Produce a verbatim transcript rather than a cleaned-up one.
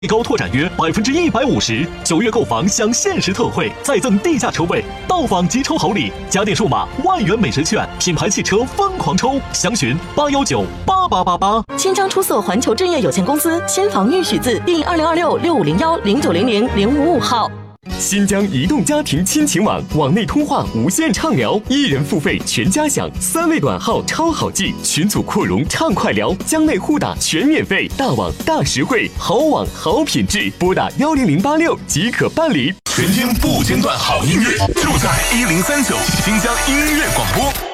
最高拓展约百分之一百五十，九月购房享限时特惠，再赠地价车位，到访即抽好礼，家电数码万元美食券，品牌汽车疯狂抽，详询八幺九八八八八。 千张出色环球置业有限公司先房预许字第二零二六六五零幺零九零零零五五号。 新疆移动家庭亲情网，网内通话无限畅聊，一人付费全家享，三位短号超好记，群组扩容畅快聊，疆内互打全免费，大网大实惠，好网好品质，拨打幺零零八六即可办理。 全天不间断好音乐，就在一零三九新疆音乐广播。